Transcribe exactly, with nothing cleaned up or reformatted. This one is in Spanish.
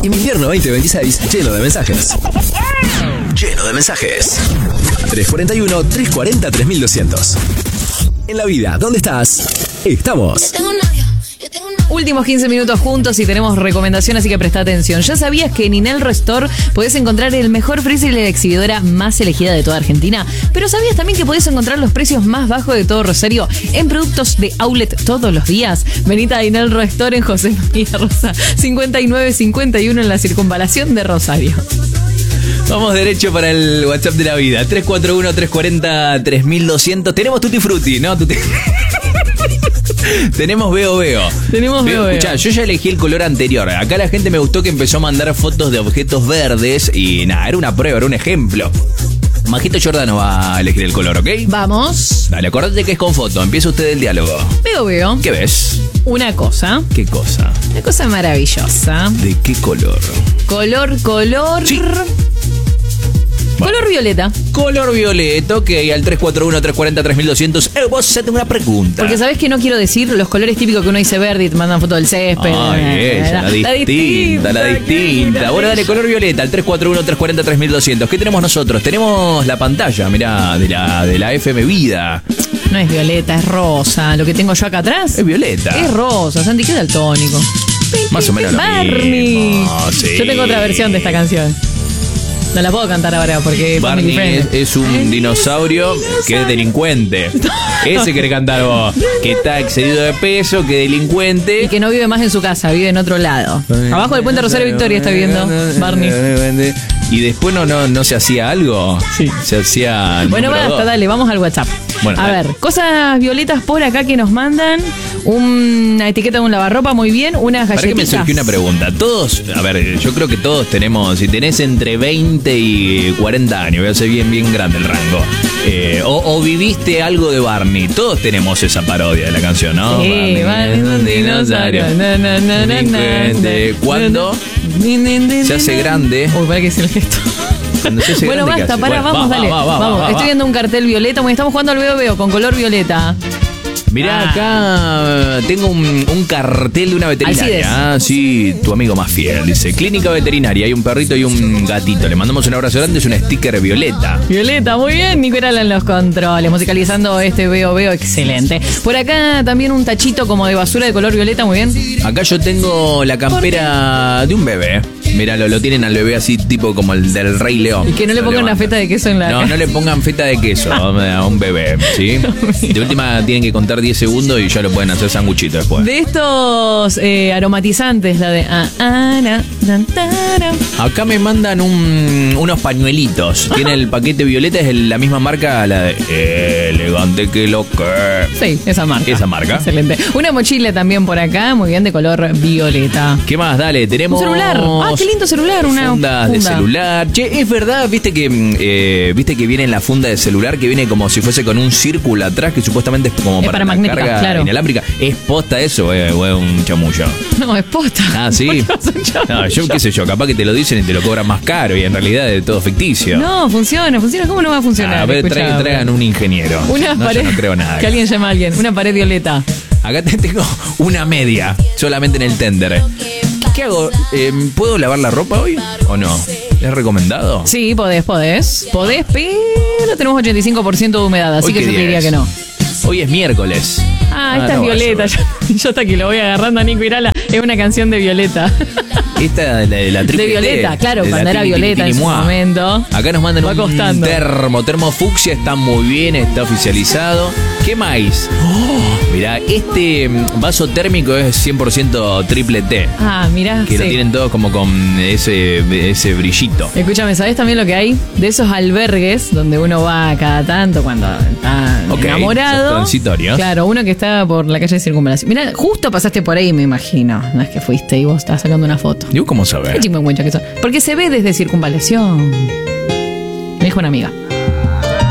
Invierno veinte veintiséis, lleno de mensajes. Lleno de mensajes. tres cuarenta y uno, tres cuarenta, tres mil doscientos. En la vida, ¿dónde estás? Estamos. Últimos quince minutos juntos y tenemos recomendación, así que presta atención. ¿Ya sabías que en Inelro Store podés encontrar el mejor freezer y la exhibidora más elegida de toda Argentina? Pero ¿sabías también que podés encontrar los precios más bajos de todo Rosario en productos de outlet todos los días? Venite a Inelro Store en José María Rosa cincuenta y nueve cincuenta y uno en la circunvalación de Rosario. Vamos derecho para el WhatsApp de la vida. tres cuatro uno, tres cuarenta, tres mil doscientos. Tenemos Tutti Frutti, ¿no? Tutti... Tenemos Veo Veo. Tenemos Veo Veo. Escuchá, yo ya elegí el color anterior. Acá la gente me gustó que empezó a mandar fotos de objetos verdes. Y nada, era una prueba, era un ejemplo. Majito Giordano va a elegir el color, ¿ok? Vamos. Dale, acordate que es con foto. Empieza usted el diálogo. Veo Veo. ¿Qué ves? Una cosa. ¿Qué cosa? Una cosa maravillosa. ¿De qué color? Color, color... Sí. Color Bueno. violeta. Color violeta, ok, al tres cuatro uno, tres cuarenta, tres mil doscientos. Eh, vos hacete una pregunta. Porque sabés que no quiero decir los colores típicos que uno dice verde y te mandan foto del césped. Ay, ella, la, la distinta, la distinta. Bueno, dale, color violeta, al tres cuatro uno, tres cuarenta, tres mil doscientos. ¿Qué tenemos nosotros? Tenemos la pantalla, mirá, de la, de la F M Vida. No es violeta, es rosa. Lo que tengo yo acá atrás Es violeta. es rosa. Santi, qué daltónico. Más o menos lo Barney. mismo, sí. Yo tengo otra versión de esta canción. No la puedo cantar ahora porque Barney es, es un dinosaurio que es delincuente. Ese quiere cantar vos. Que está excedido de peso, que delincuente. Y que no vive más en su casa, vive en otro lado. Abajo del puente Rosario Victoria está viviendo Barney. Y después no, no, no se hacía algo. Sí. Se hacía. el Bueno, número basta, dos. dale, vamos al WhatsApp. Bueno, a dale. ver, cosas violetas por acá que nos mandan. Una etiqueta de un lavarropa, muy bien. Unas ¿Para qué me galletitas. surgió una pregunta? Todos, a ver, yo creo que todos tenemos, si tenés entre veinte y cuarenta años, voy a hacer bien, bien grande el rango. Eh, o, o viviste algo de Barney. Todos tenemos esa parodia de la canción, ¿no? Sí, Barney es un dinosaurio. Na, na, na, na, na, Delincuente. na. ¿Cuándo Ni, ni, ni, se hace ni, grande? Uy, para que es el gesto. Cuando se hace Bueno, grande, ¿qué basta, hace? para, Bueno, vamos, va, dale. va, va, vamos, va, va, estoy va. viendo un cartel violeta. Bueno, estamos jugando al Veo Veo con color violeta. Mirá, Ah. acá tengo un, un cartel de una veterinaria. Alcides. Ah, sí, tu amigo más fiel. Dice, clínica veterinaria, hay un perrito y un gatito. Le mandamos un abrazo grande, es un sticker violeta. Violeta, muy bien. Nico Herala en los controles, musicalizando este Veo Veo, excelente. Por acá también un tachito como de basura de color violeta, muy bien. Acá yo tengo la campera de un bebé. Míralo, lo tienen al bebé así tipo como el del Rey León. Y que no le Lo pongan una levantan. feta de queso en la No, no le pongan feta de queso a un bebé, ¿sí? De última tienen que contar diez segundos y ya lo pueden hacer sanguchito después. De estos eh, aromatizantes, la de... Ah, ah, na, na, tara. Acá me mandan un- unos pañuelitos. Tiene el paquete violeta, es el- la misma marca, la de elegante que lo que. Sí, esa marca. Esa marca. Excelente. Una mochila también por acá, muy bien, de color violeta. ¿Qué más? Dale, tenemos. Un celular. Ah, qué lindo celular. Una fundas de funda. celular. Che, es verdad, viste que mm, eh, viste que viene en la funda de celular, que viene como si fuese con un círculo atrás, que supuestamente es como Es para, para la magnética, carga claro. inalámbrica. ¿Es posta eso o es, o es un chamullo? No, es posta. Ah, sí. ¿Por qué vas a un chamullo? No, yo qué sé yo, capaz que te lo dicen y te lo cobran más caro y en realidad es todo ficticio. No, funciona, funciona. ¿Cómo no va a funcionar? A ver, traigan, Escuchá, traigan un ingeniero. Una no, pared. yo no creo nada. Que alguien llame a alguien. Una pared violeta. Acá te tengo una media, solamente en el tender. ¿Qué hago? Eh, ¿Puedo lavar la ropa hoy o no? ¿Es recomendado? Sí, podés, podés. Podés, pero tenemos ochenta y cinco por ciento de humedad, así ¿Hoy que qué yo te día diría es? que no. Hoy es miércoles. Ah, esta es no, Violeta. vaya, Yo, yo hasta aquí lo voy agarrando a Nico Irala. Es una canción de Violeta. Esta de la, de la triple De Violeta, T, claro, de la cuando era tini, tini, Violeta en tini, su mua. momento. Acá nos mandan Va un costando. termo, termo fucsia, está muy bien, está oficializado. ¿Qué más? Oh, mirá, este mm, vaso térmico es cien por ciento triple T. Ah, mirá. Que lo sí. tienen todos como con ese, ese brillito. Escúchame, ¿sabés también lo que hay? De esos albergues donde uno va cada tanto cuando está Ok, enamorado. esos transitorios. Claro, uno que está por la calle de Circunvalación. Mirá, justo pasaste por ahí, me imagino. No es que fuiste y vos estás sacando una foto. ¿Y vos cómo sabés? Qué chingüengüencha que sos. Porque se ve desde Circunvalación. Me dijo una amiga.